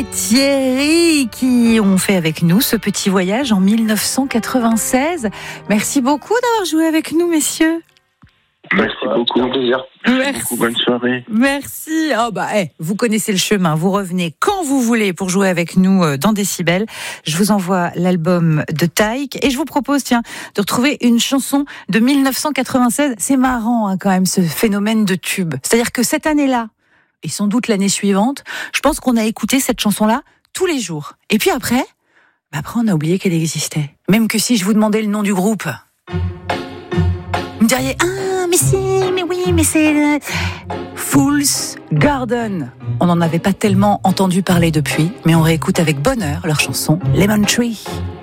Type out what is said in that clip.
Thierry qui ont fait avec nous ce petit voyage en 1996. Merci beaucoup d'avoir joué avec nous, messieurs. Merci beaucoup. Merci. Beaucoup, bonne soirée. Merci. Vous connaissez le chemin. Vous revenez quand vous voulez pour jouer avec nous dans Décibel. Je vous envoie l'album de Taïk et je vous propose, de retrouver une chanson de 1996. C'est marrant, quand même, ce phénomène de tube. C'est-à-dire que cette année-là, et sans doute l'année suivante, je pense qu'on a écouté cette chanson-là tous les jours. Et puis après, on a oublié qu'elle existait. Même que si je vous demandais le nom du groupe, vous me diriez, mais si, mais oui, mais c'est Fool's Garden. On n'en avait pas tellement entendu parler depuis, mais on réécoute avec bonheur leur chanson Lemon Tree.